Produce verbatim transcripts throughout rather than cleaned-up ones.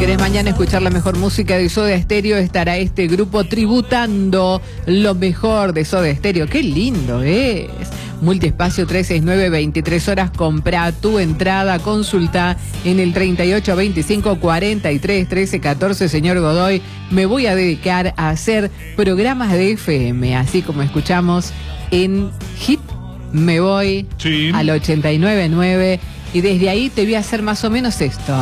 querés mañana escuchar la mejor música de Soda Stereo, estará este grupo tributando lo mejor de Soda Stereo. ¡Qué lindo es! Multiespacio tres seis nueve, veintitrés horas, compra tu entrada, consulta en el treinta y ocho, veinticinco, cuarenta y tres, trece, catorce. Señor Godoy, me voy a dedicar a hacer programas de F M, así como escuchamos en Hit, me voy sí. al ochenta y nueve punto nueve y desde ahí te voy a hacer más o menos esto.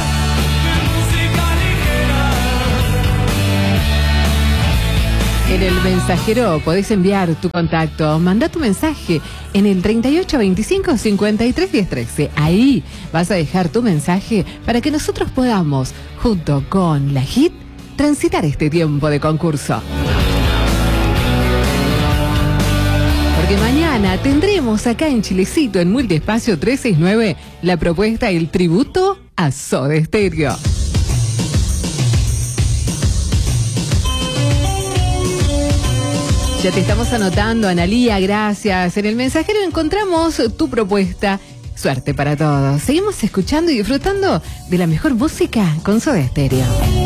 En el mensajero podés enviar tu contacto, manda tu mensaje en el treinta y ocho, veinticinco, cincuenta y tres, diez, trece. Ahí vas a dejar tu mensaje para que nosotros podamos, junto con la Hit, transitar este tiempo de concurso. Porque mañana tendremos acá en Chilecito, en Multiespacio tres seis nueve, la propuesta El Tributo a Soda Stereo. Ya te estamos anotando, Analía, gracias. En el mensajero encontramos tu propuesta. Suerte para todos. Seguimos escuchando y disfrutando de la mejor música con Soda Stereo.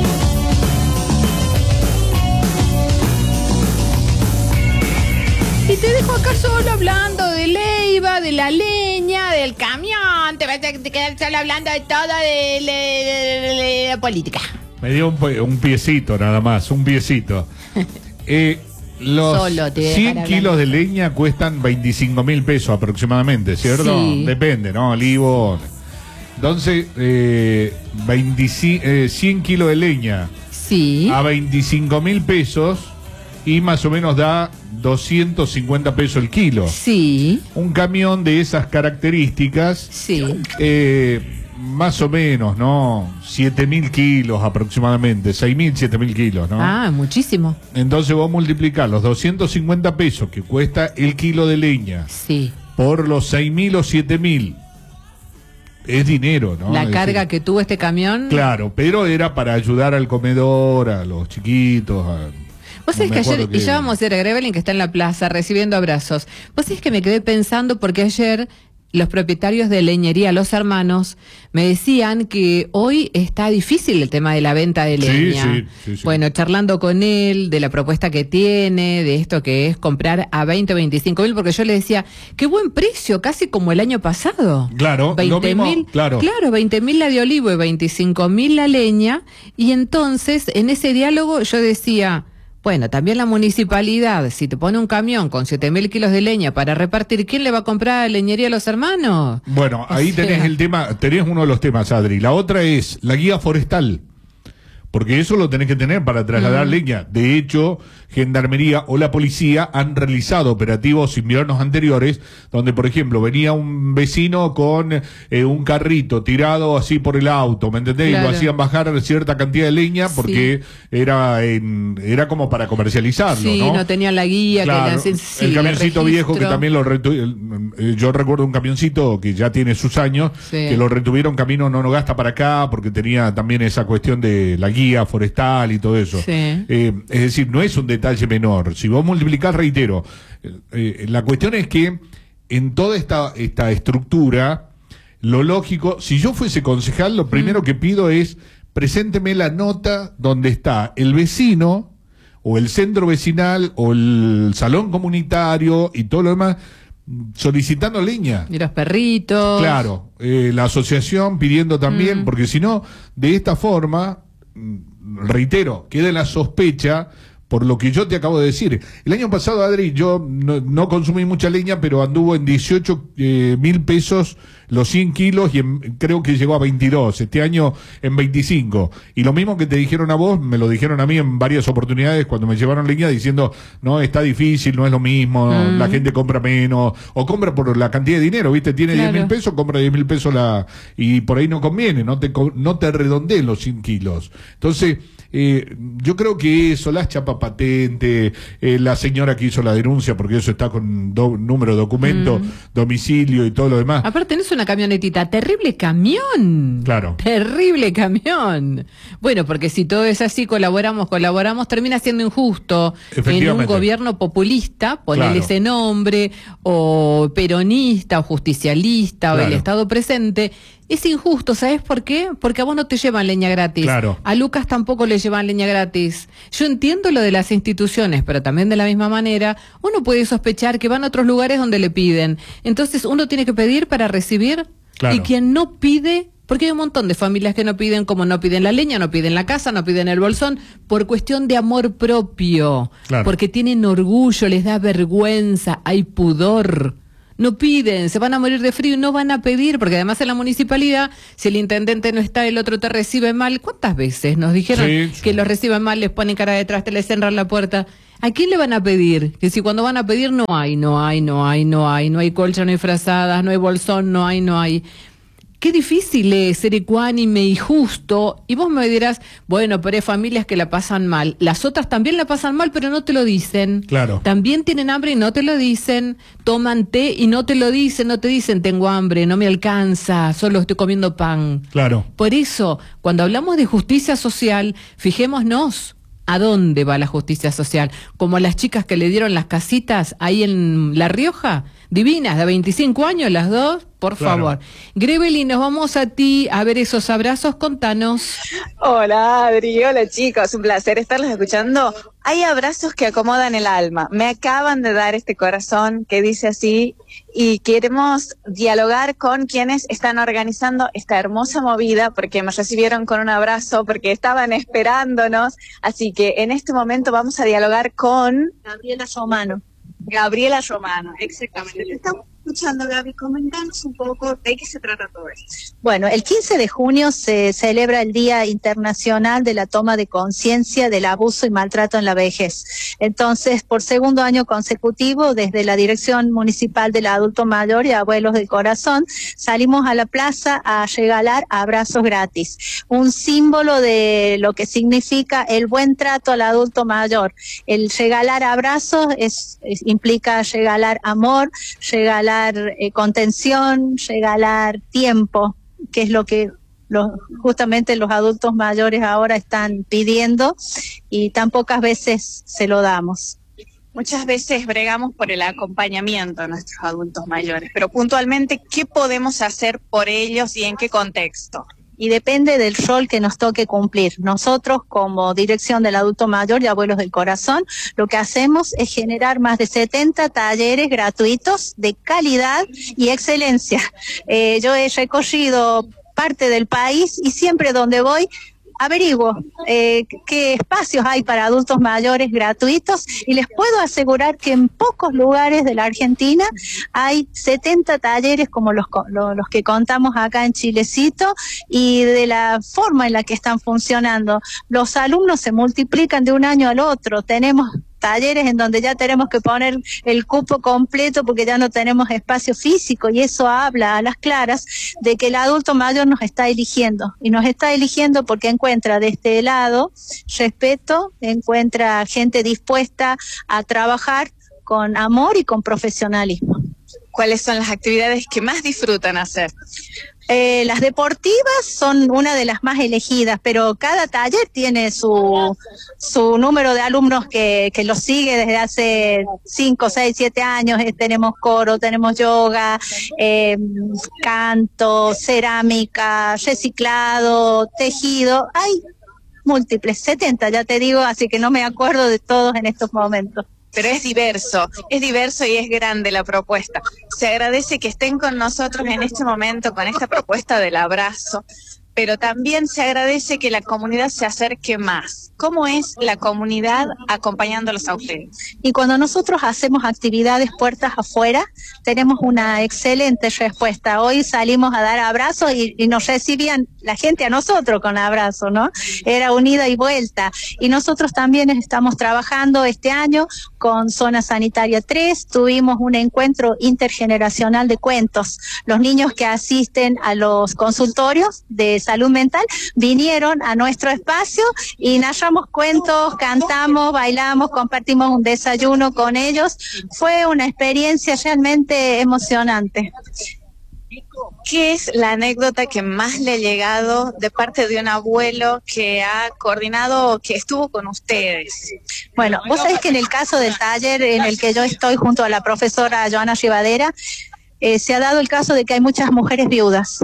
Y te dejo acá solo hablando de Leiva, de la leña, del camión. Te vas a quedar solo hablando de todo de, de, de, de la política. Me dio un, un piecito nada más, un piecito. eh... Los cien kilos de leña cuestan veinticinco mil pesos aproximadamente, ¿cierto? Sí. Depende, ¿no? Olivo. Entonces, eh, veinticinco, eh, cien kilos de leña sí. a veinticinco mil pesos y más o menos da doscientos cincuenta pesos el kilo. Sí. Un camión de esas características, sí. eh, más o menos, ¿no? siete mil kilos aproximadamente, seis mil, siete mil kilos, ¿no? Ah, muchísimo. Entonces vos multiplicás los doscientos cincuenta pesos que cuesta el kilo de leña sí. por los seis mil o siete mil. Es dinero, ¿no? La es carga decir, que tuvo este camión. Claro, pero era para ayudar al comedor, a los chiquitos, a... Vos sabés que ayer, que... y ya vamos a ir a Grevelin, que está en la plaza recibiendo abrazos. Vos sabés que me quedé pensando porque ayer los propietarios de leñería Los Hermanos me decían que hoy está difícil el tema de la venta de leña. Sí, sí, sí, sí. Bueno, charlando con él de la propuesta que tiene, de esto que es comprar a veinte o veinticinco mil, porque yo le decía, qué buen precio, casi como el año pasado. Claro, veinte mil, claro. Claro, veinte mil la de olivo y veinticinco mil la leña. Y entonces, en ese diálogo yo decía, bueno, también la municipalidad, si te pone un camión con siete mil kilos de leña para repartir, ¿quién le va a comprar a leñería a Los Hermanos? Bueno, o ahí sea... tenés el tema, tenés uno de los temas, Adri. La otra es la guía forestal. Porque eso lo tenés que tener para trasladar mm. leña. De hecho, Gendarmería o la policía han realizado operativos inviernos anteriores, donde, por ejemplo, venía un vecino con eh, un carrito tirado así por el auto, ¿me entendés? Claro. Y lo hacían bajar cierta cantidad de leña porque sí. era en, era como para comercializarlo, sí, ¿no? no tenían la guía. Claro, que le hacen, sí, el camioncito el viejo que también lo retuvieron. Yo recuerdo un camioncito que ya tiene sus años, sí. que lo retuvieron camino no no gasta para acá, porque tenía también esa cuestión de la guía forestal y todo eso. Sí. Eh, es decir, no es un detalle menor. Si vos multiplicás, reitero, eh, la cuestión es que en toda esta, esta estructura, lo lógico, si yo fuese concejal, lo primero mm. que pido es, presénteme la nota donde está el vecino, o el centro vecinal, o el salón comunitario, y todo lo demás, solicitando leña. Y los perritos. Claro, eh, la asociación pidiendo también, mm. porque si no, de esta forma, reitero, queda la sospecha por lo que yo te acabo de decir. El año pasado, Adri, yo no, no consumí mucha leña, pero anduvo en dieciocho mil pesos los cien kilos y en, creo que llegó a veintidós. Este año en veinticinco. Y lo mismo que te dijeron a vos, me lo dijeron a mí en varias oportunidades cuando me llevaron leña diciendo, no, está difícil, no es lo mismo, mm. la gente compra menos, o compra por la cantidad de dinero, ¿viste? Tiene claro. diez mil pesos, compra diez mil pesos la, y por ahí no conviene, no te, no te redondeen los cien kilos. Entonces, Eh, yo creo que eso, las chapas patente, eh, la señora que hizo la denuncia, porque eso está con do, número de documento, mm. domicilio y todo lo demás. Aparte tenés una camionetita, terrible camión. Claro. Terrible camión. Bueno, porque si todo es así, colaboramos, colaboramos, termina siendo injusto en un gobierno populista, ponerle claro. ese nombre, o peronista, o justicialista, claro. o el Estado presente, Es injusto, ¿sabes por qué? Porque a vos no te llevan leña gratis. Claro. A Lucas tampoco le llevan leña gratis. Yo entiendo lo de las instituciones, pero también de la misma manera, uno puede sospechar que van a otros lugares donde le piden. Entonces uno tiene que pedir para recibir. Claro. Y quien no pide, porque hay un montón de familias que no piden, como no piden la leña, no piden la casa, no piden el bolsón, por cuestión de amor propio. Claro. Porque tienen orgullo, les da vergüenza, hay pudor. No piden, se van a morir de frío y no van a pedir, porque además en la municipalidad, si el intendente no está, el otro te recibe mal. ¿Cuántas veces nos dijeron Sí, sí. que los reciben mal, les ponen cara detrás, te les cerran la puerta? ¿A quién le van a pedir? Que si cuando van a pedir no hay, no hay, no hay, no hay, no hay colcha, no hay frazadas, no hay bolsón, no hay, no hay. Qué difícil es ser ecuánime y justo. Y vos me dirás, bueno, pero hay familias que la pasan mal. Las otras también la pasan mal, pero no te lo dicen. Claro. También tienen hambre y no te lo dicen. Toman té y no te lo dicen. No te dicen, tengo hambre, no me alcanza, solo estoy comiendo pan. Claro. Por eso, cuando hablamos de justicia social, fijémonos a dónde va la justicia social. Como las chicas que le dieron las casitas ahí en La Rioja, divinas, de veinticinco años las dos, por Claro. favor. Grebeli, nos vamos a ti a ver esos abrazos, contanos. Hola Adri, hola chicos, un placer estarlos escuchando. Hay abrazos que acomodan el alma. Me acaban de dar este corazón que dice así y queremos dialogar con quienes están organizando esta hermosa movida porque me recibieron con un abrazo, porque estaban esperándonos. Así que en este momento vamos a dialogar con Gabriela Romano. Gabriela Romano, exactamente. Te estamos escuchando, Gaby, comentanos un poco de qué se trata todo esto. Bueno, el quince de junio se celebra el Día Internacional de la Toma de Conciencia del Abuso y Maltrato en la Vejez. Entonces, por segundo año consecutivo, desde la Dirección Municipal del Adulto Mayor y Abuelos del Corazón, salimos a la plaza a regalar abrazos gratis. Un símbolo de lo que significa el buen trato al adulto mayor. El regalar abrazos es, es, implica regalar amor, regalar eh, contención, regalar tiempo, que es lo que los, justamente los adultos mayores ahora están pidiendo y tan pocas veces se lo damos. Muchas veces bregamos por el acompañamiento a nuestros adultos mayores, pero puntualmente, ¿qué podemos hacer por ellos y en qué contexto? Y depende del rol que nos toque cumplir. Nosotros, como Dirección del Adulto Mayor y Abuelos del Corazón, lo que hacemos es generar más de setenta talleres gratuitos de calidad y excelencia. Eh, yo he recorrido parte del país y siempre donde voy averiguo eh, qué espacios hay para adultos mayores gratuitos y les puedo asegurar que en pocos lugares de la Argentina hay setenta talleres como los, los que contamos acá en Chilecito y de la forma en la que están funcionando. Los alumnos se multiplican de un año al otro. Tenemos talleres en donde ya tenemos que poner el cupo completo porque ya no tenemos espacio físico y eso habla a las claras de que el adulto mayor nos está eligiendo y nos está eligiendo porque encuentra de este lado respeto, encuentra gente dispuesta a trabajar con amor y con profesionalismo. ¿Cuáles son las actividades que más disfrutan hacer? Eh, las deportivas son una de las más elegidas, pero cada taller tiene su su número de alumnos que, que los sigue desde hace cinco, seis, siete años. Eh, tenemos coro, tenemos yoga, eh, canto, cerámica, reciclado, tejido. Hay múltiples, setenta ya te digo, así que no me acuerdo de todos en estos momentos. Pero es diverso, es diverso y es grande la propuesta. Se agradece que estén con nosotros en este momento con esta propuesta del abrazo, pero también se agradece que la comunidad se acerque más. ¿Cómo es la comunidad acompañándolos a ustedes? Y cuando nosotros hacemos actividades puertas afuera, tenemos una excelente respuesta. Hoy salimos a dar abrazos y, y nos recibían la gente a nosotros con abrazos, ¿no? Era un ida y vuelta. Y nosotros también estamos trabajando este año con Zona Sanitaria tres. Tuvimos un encuentro intergeneracional de cuentos. Los niños que asisten a los consultorios de salud mental vinieron a nuestro espacio y narramos cuentos, cantamos, bailamos, compartimos un desayuno con ellos. Fue una experiencia realmente emocionante. ¿Qué es la anécdota que más le ha llegado de parte de un abuelo que ha coordinado o que estuvo con ustedes? Bueno, vos sabés que en el caso del taller en el que yo estoy junto a la profesora Joana Rivadera, eh, se ha dado el caso de que hay muchas mujeres viudas.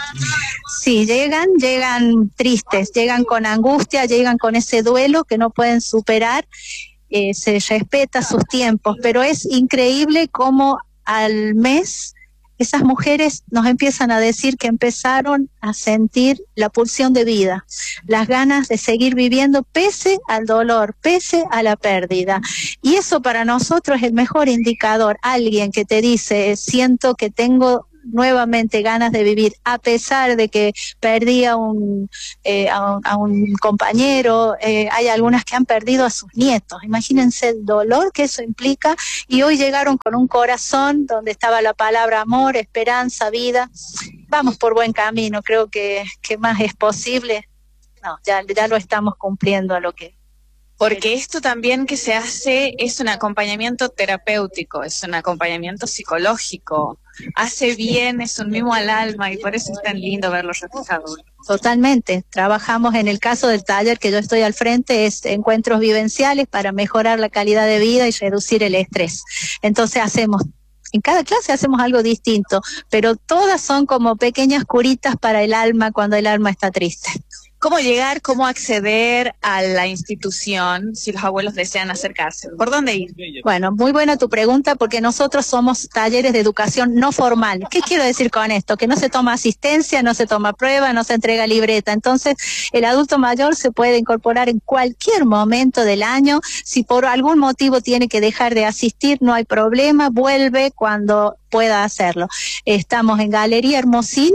Sí, llegan, llegan tristes, llegan con angustia, llegan con ese duelo que no pueden superar. Eh, se respeta sus tiempos, pero es increíble cómo al mes esas mujeres nos empiezan a decir que empezaron a sentir la pulsión de vida, las ganas de seguir viviendo pese al dolor, pese a la pérdida. Y eso para nosotros es el mejor indicador. Alguien que te dice, siento que tengo nuevamente ganas de vivir, a pesar de que perdí a un, eh, a un, a un compañero. Eh, hay algunas que han perdido a sus nietos. Imagínense el dolor que eso implica, y hoy llegaron con un corazón donde estaba la palabra amor, esperanza, vida. Vamos por buen camino, creo que, que más es posible. No, ya, ya lo estamos cumpliendo a lo que... Porque esto también que se hace es un acompañamiento terapéutico, es un acompañamiento psicológico, hace bien, es un mimo al alma, y por eso es tan lindo ver los resultados. Totalmente. Trabajamos en el caso del taller que yo estoy al frente, es encuentros vivenciales para mejorar la calidad de vida y reducir el estrés. Entonces hacemos, en cada clase hacemos algo distinto, pero todas son como pequeñas curitas para el alma cuando el alma está triste. ¿Cómo llegar, cómo acceder a la institución si los abuelos desean acercarse? ¿Por dónde ir? Bueno, muy buena tu pregunta, porque nosotros somos talleres de educación no formal. ¿Qué quiero decir con esto? Que no se toma asistencia, no se toma prueba, no se entrega libreta. Entonces, el adulto mayor se puede incorporar en cualquier momento del año. Si por algún motivo tiene que dejar de asistir, no hay problema, vuelve cuando pueda hacerlo. Estamos en Galería Hermosina,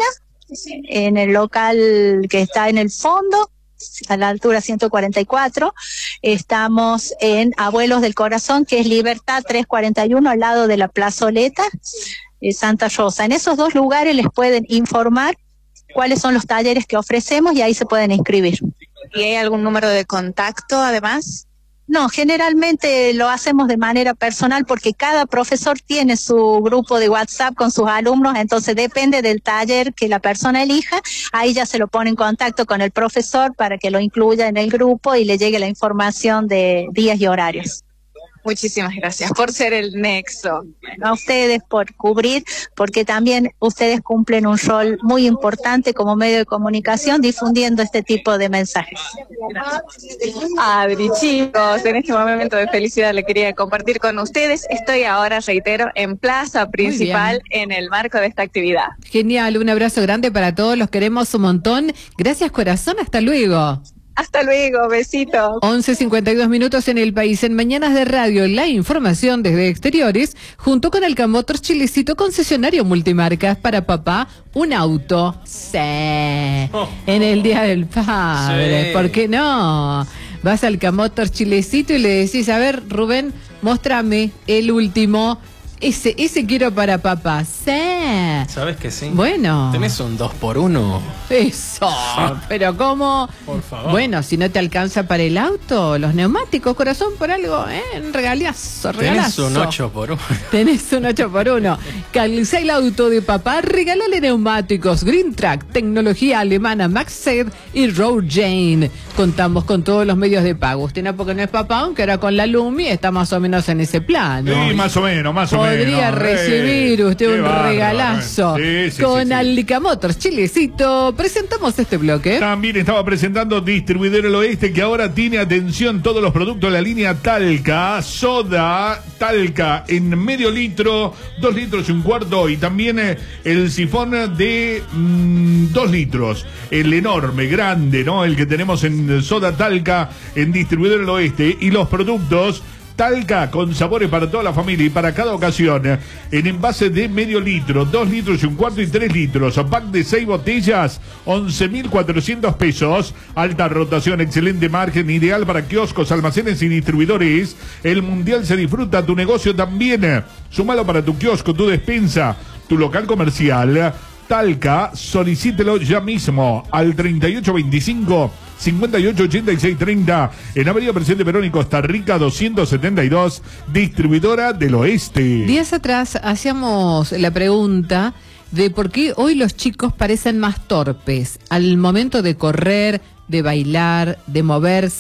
en el local que está en el fondo, a la altura ciento cuarenta y cuatro. Estamos en Abuelos del Corazón, que es Libertad trescientos cuarenta y uno, al lado de la plazoleta de Santa Rosa. En esos dos lugares les pueden informar cuáles son los talleres que ofrecemos y ahí se pueden inscribir. ¿Y hay algún número de contacto además? No, generalmente lo hacemos de manera personal porque cada profesor tiene su grupo de WhatsApp con sus alumnos, entonces depende del taller que la persona elija, ahí ya se lo pone en contacto con el profesor para que lo incluya en el grupo y le llegue la información de días y horarios. Muchísimas gracias por ser el nexo. A ustedes por cubrir, porque también ustedes cumplen un rol muy importante como medio de comunicación difundiendo este tipo de mensajes. Adri, chicos, en este momento de felicidad le quería compartir con ustedes. Estoy ahora, reitero, en Plaza Principal en el marco de esta actividad. Genial, un abrazo grande para todos, los queremos un montón. Gracias, corazón, hasta luego. Hasta luego, besitos. once cincuenta y dos minutos en el país. En Mañanas de Radio, la información desde exteriores, junto con Alca Motors Chilecito, concesionario multimarcas para papá, un auto. Sí. Oh. En el Día del Padre. Sí. ¿Por qué no? Vas al Alca Motors Chilecito y le decís, a ver, Rubén, móstrame el último. Ese, ese quiero para papá. Sí. ¿Sabes que sí? Bueno. Tenés un dos por uno. Eso. Pero ¿cómo? Por favor. Bueno, si no te alcanza para el auto, los neumáticos, corazón, por algo, ¿eh? Un regalazo, regalazo. Tenés un ocho por uno. Tenés un ocho por uno. Calza el auto de papá, regálale neumáticos Green Track, tecnología alemana Maxed y Road Jane. Contamos con todos los medios de pago. Usted no, porque no es papá, aunque ahora con la Lumi está más o menos en ese plano. Sí, más o menos, más o menos. Podría recibir usted Qué un bárbaro, regalazo. Sí, sí, con sí, sí. Alca Motors Chilecito. Presentamos este bloque. También estaba presentando Distribuidor El Oeste, que ahora tiene, atención, todos los productos de la línea Talca, soda Talca en medio litro, dos litros y un cuarto, y también eh, el sifón de mmm, dos litros, el enorme, grande, ¿no? El que tenemos en soda Talca en Distribuidor El Oeste, y los productos Talca con sabores para toda la familia y para cada ocasión, en envase de medio litro, dos litros y un cuarto y tres litros, pack de seis botellas, once mil cuatrocientos pesos, alta rotación, excelente margen, ideal para kioscos, almacenes y distribuidores. El mundial se disfruta, tu negocio también. Súmalo para tu kiosco, tu despensa, tu local comercial. Talca, solicítelo ya mismo al treinta y ocho veinticinco, cincuenta y ocho ochenta y seis treinta, en Avenida Presidente Perón y Costa Rica doscientos setenta y dos, Distribuidora del Oeste. Días atrás hacíamos la pregunta de por qué hoy los chicos parecen más torpes al momento de correr, de bailar, de moverse,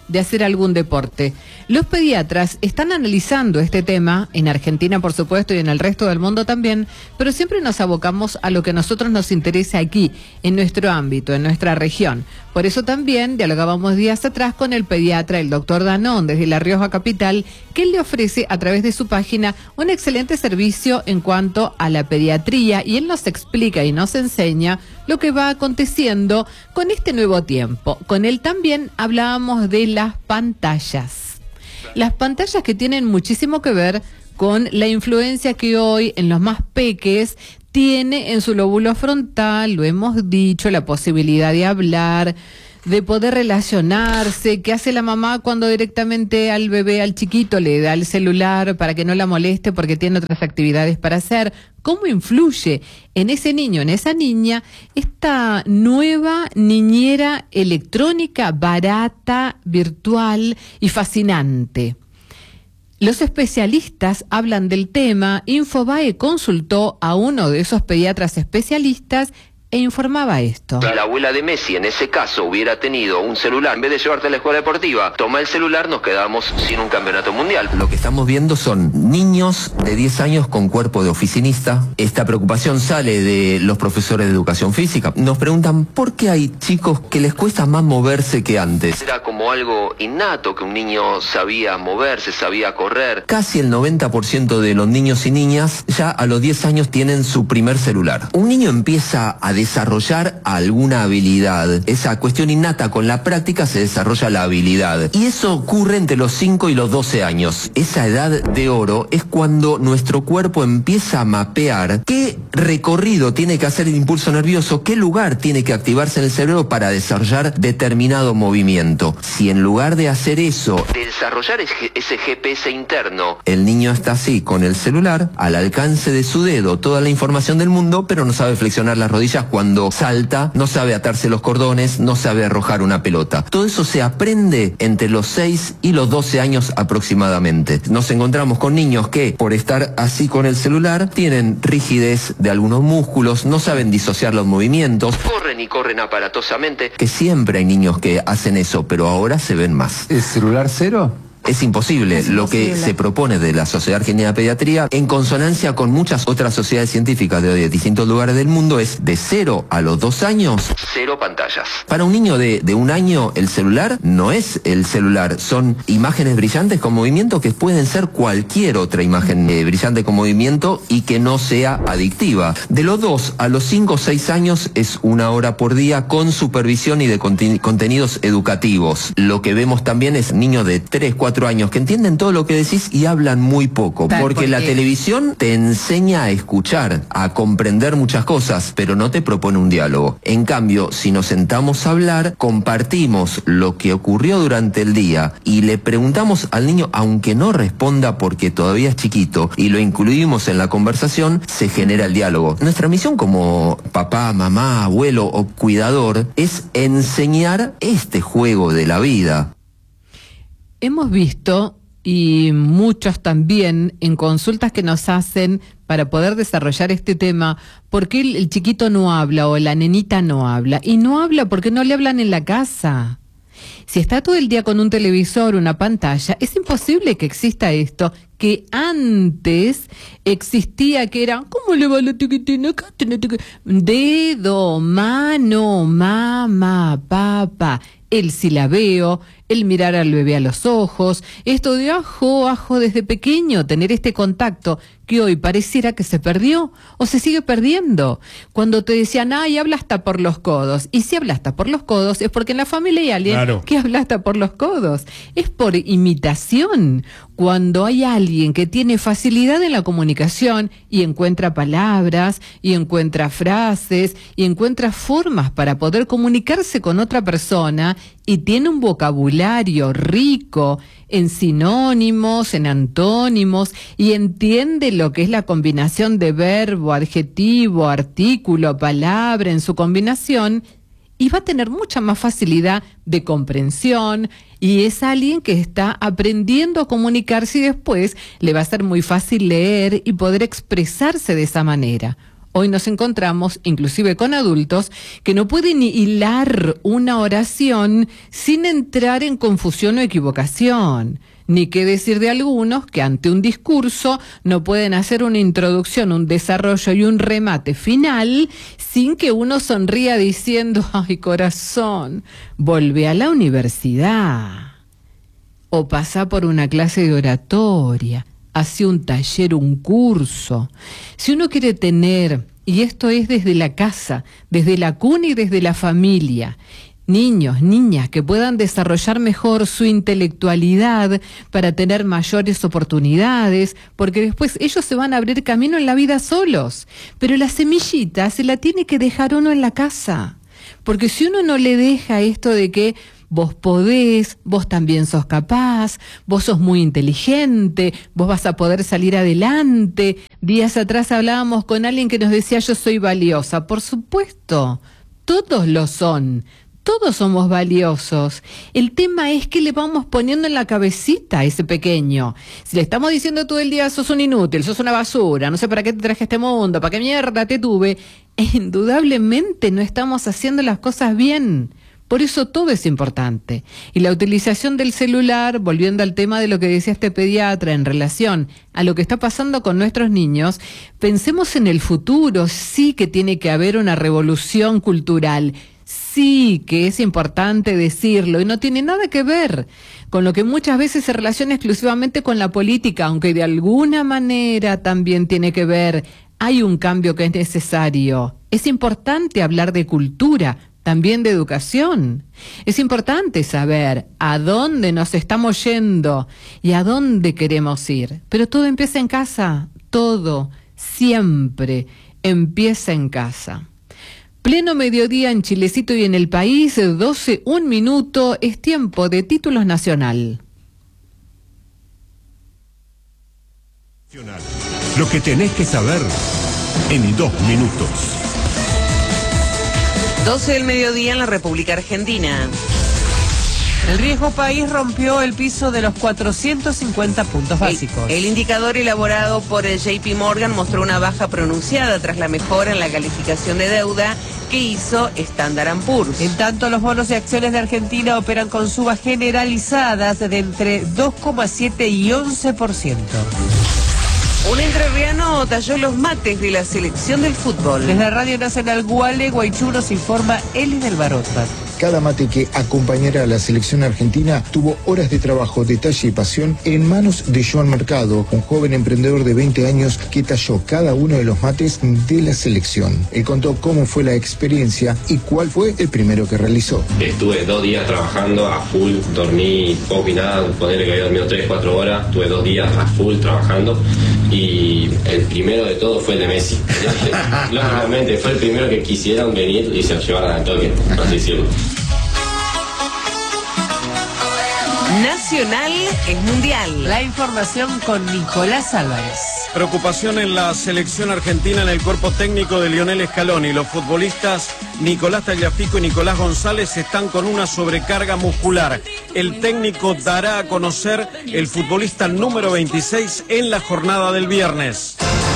de hacer algún deporte. Los pediatras están analizando este tema, en Argentina por supuesto y en el resto del mundo también, pero siempre nos abocamos a lo que a nosotros nos interesa aquí, en nuestro ámbito, en nuestra región. Por eso también dialogábamos días atrás con el pediatra, el doctor Danón, desde La Rioja Capital, que él le ofrece a través de su página un excelente servicio en cuanto a la pediatría, y él nos explica y nos enseña lo que va aconteciendo con este nuevo tiempo. Con él también hablábamos de las pantallas. Las pantallas que tienen muchísimo que ver con la influencia que hoy en los más peques tiene en su lóbulo frontal, lo hemos dicho, la posibilidad de hablar, de poder relacionarse. ¿Qué hace la mamá cuando directamente al bebé, al chiquito, le da el celular para que no la moleste porque tiene otras actividades para hacer? ¿Cómo influye en ese niño, en esa niña, esta nueva niñera electrónica, barata, virtual y fascinante? Los especialistas hablan del tema. Infobae consultó a uno de esos pediatras especialistas e informaba esto. Si la abuela de Messi en ese caso hubiera tenido un celular, en vez de llevarte a la escuela deportiva, toma el celular, nos quedamos sin un campeonato mundial. Lo que estamos viendo son niños de diez años con cuerpo de oficinista. Esta preocupación sale de los profesores de educación física. Nos preguntan por qué hay chicos que les cuesta más moverse que antes. Era como algo innato, que un niño sabía moverse, sabía correr. Casi el noventa por ciento de los niños y niñas ya a los diez años tienen su primer celular. Un niño empieza a desarrollar alguna habilidad. Esa cuestión innata, con la práctica se desarrolla la habilidad. Y eso ocurre entre los cinco y los doce años. Esa edad de oro es cuando nuestro cuerpo empieza a mapear qué recorrido tiene que hacer el impulso nervioso, qué lugar tiene que activarse en el cerebro para desarrollar determinado movimiento. Si en lugar de hacer eso, de desarrollar ese G P S interno, el niño está así, con el celular, al alcance de su dedo, toda la información del mundo, pero no sabe flexionar las rodillas cuando salta, no sabe atarse los cordones, no sabe arrojar una pelota. Todo eso se aprende entre los seis y los doce años aproximadamente. Nos encontramos con niños que, por estar así con el celular, tienen rigidez de algunos músculos, no saben disociar los movimientos. Corren y corren aparatosamente. Que siempre hay niños que hacen eso, pero ahora se ven más. ¿Es celular cero? Es imposible. Es lo imposible. que se propone de la Sociedad Argentina de Pediatría, en consonancia con muchas otras sociedades científicas de, de distintos lugares del mundo, es de cero a los dos años. Cero pantallas. Para un niño de, de un año, el celular no es el celular. Son imágenes brillantes con movimiento que pueden ser cualquier otra imagen eh, brillante con movimiento y que no sea adictiva. De los dos a los cinco o seis años es una hora por día con supervisión y de conten- contenidos educativos. Lo que vemos también es niños de tres, cuatro años que entienden todo lo que decís y hablan muy poco, Tal, porque, porque la televisión te enseña a escuchar, a comprender muchas cosas, pero no te propone un diálogo. En cambio, si nos sentamos a hablar, compartimos lo que ocurrió durante el día y le preguntamos al niño, aunque no responda porque todavía es chiquito, y lo incluimos en la conversación, se genera el diálogo. Nuestra misión como papá, mamá, abuelo o cuidador es enseñar este juego de la vida. Hemos visto, y muchos también, en consultas que nos hacen para poder desarrollar este tema, ¿por qué el, el chiquito no habla o la nenita no habla? Y no habla porque no le hablan en la casa. Si está todo el día con un televisor, una pantalla, es imposible que exista esto, que antes existía, que era, ¿cómo le va la tiquitina? Dedo, mano, mamá, papá, el silabeo, el mirar al bebé a los ojos, esto de ajo, ajo desde pequeño, tener este contacto que hoy pareciera que se perdió o se sigue perdiendo. Cuando te decían, ay, habla hasta por los codos, y si habla hasta por los codos es porque en la familia hay alguien Claro. que habla hasta por los codos, es por imitación. Cuando hay alguien que tiene facilidad en la comunicación y encuentra palabras, y encuentra frases, y encuentra formas para poder comunicarse con otra persona, y tiene un vocabulario rico en sinónimos, en antónimos, y entiende lo que es la combinación de verbo, adjetivo, artículo, palabra en su combinación, y va a tener mucha más facilidad de comprensión, y es alguien que está aprendiendo a comunicarse y después le va a ser muy fácil leer y poder expresarse de esa manera. Hoy nos encontramos, inclusive con adultos, que no pueden hilar una oración sin entrar en confusión o equivocación. Ni qué decir de algunos que ante un discurso no pueden hacer una introducción, un desarrollo y un remate final sin que uno sonría diciendo, ay corazón, volvé a la universidad. O pasa por una clase de oratoria, hace un taller, un curso. Si uno quiere tener, y esto es desde la casa, desde la cuna y desde la familia, niños, niñas que puedan desarrollar mejor su intelectualidad para tener mayores oportunidades, porque después ellos se van a abrir camino en la vida solos. Pero la semillita se la tiene que dejar uno en la casa, porque si uno no le deja esto de que vos podés, vos también sos capaz, vos sos muy inteligente, vos vas a poder salir adelante. Días atrás hablábamos con alguien que nos decía yo soy valiosa. Por supuesto, todos lo son. Todos somos valiosos. El tema es que le vamos poniendo en la cabecita a ese pequeño. Si le estamos diciendo todo el día, sos un inútil, sos una basura, no sé para qué te traje a este mundo, para qué mierda te tuve, indudablemente no estamos haciendo las cosas bien. Por eso todo es importante. Y la utilización del celular, volviendo al tema de lo que decía este pediatra en relación a lo que está pasando con nuestros niños, pensemos en el futuro. Sí que tiene que haber una revolución cultural. Sí que es importante decirlo y no tiene nada que ver con lo que muchas veces se relaciona exclusivamente con la política, aunque de alguna manera también tiene que ver. Hay un cambio que es necesario. Es importante hablar de cultura, también de educación. Es importante saber a dónde nos estamos yendo y a dónde queremos ir. Pero todo empieza en casa, todo, siempre empieza en casa. Pleno mediodía en Chilecito y en el país, doce, un minuto, es tiempo de títulos nacional. Lo que tenés que saber en dos minutos. doce del mediodía en la República Argentina. El riesgo país rompió el piso de los cuatrocientos cincuenta puntos básicos. El, el indicador elaborado por el J P Morgan mostró una baja pronunciada tras la mejora en la calificación de deuda que hizo Standard and Poor's. En tanto, los bonos y acciones de Argentina operan con subas generalizadas de entre dos coma siete y once por ciento. Un entrerriano talló los mates de la selección del fútbol. Desde Radio Nacional Gualeguaychú nos informa Eli del Barota. Cada mate que acompañará a la selección argentina tuvo horas de trabajo, detalle y pasión en manos de Joan Mercado, un joven emprendedor de veinte años que talló cada uno de los mates de la selección. Él contó cómo fue la experiencia y cuál fue el primero que realizó. Estuve dos días trabajando a full, dormí poco y nada, ponerle que había dormido tres, cuatro horas, estuve dos días a full trabajando y el primero de todo fue el de Messi. Lógicamente fue el primero que quisieron venir y se lo llevaron al toque, así decirlo. Nacional es mundial. La información con Nicolás Álvarez. Preocupación en la selección argentina en el cuerpo técnico de Lionel Scaloni. Los futbolistas Nicolás Tagliafico y Nicolás González están con una sobrecarga muscular. El técnico dará a conocer el futbolista número veintiséis en la jornada del viernes.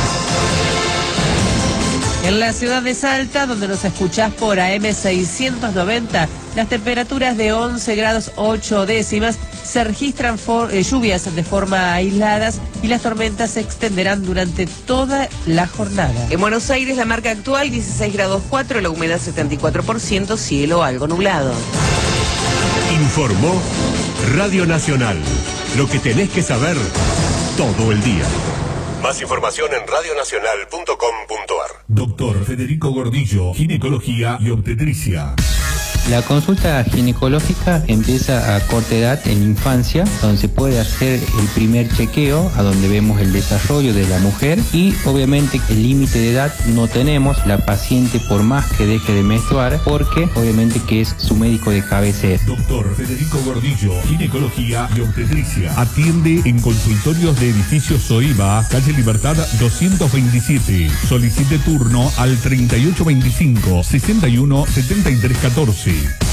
En la ciudad de Salta, donde nos escuchás por A M seiscientos noventa, las temperaturas de once grados ocho décimas, se registran for, eh, lluvias de forma aisladas y las tormentas se extenderán durante toda la jornada. En Buenos Aires la marca actual dieciséis grados cuatro, la humedad setenta y cuatro por ciento, cielo algo nublado. Informó Radio Nacional. Lo que tenés que saber todo el día. Más información en radionacional punto com punto ar. Doctor Federico Gordillo, ginecología y obstetricia. La consulta ginecológica empieza a corta edad en infancia, donde se puede hacer el primer chequeo, a donde vemos el desarrollo de la mujer y obviamente el límite de edad no tenemos, la paciente por más que deje de menstruar, porque obviamente que es su médico de cabecera. Doctor Federico Gordillo, ginecología y obstetricia. Atiende en consultorios de edificio Soiba, calle Libertad doscientos veintisiete. Solicite turno al treinta y ocho veinticinco, sesenta y uno setenta y tres catorce.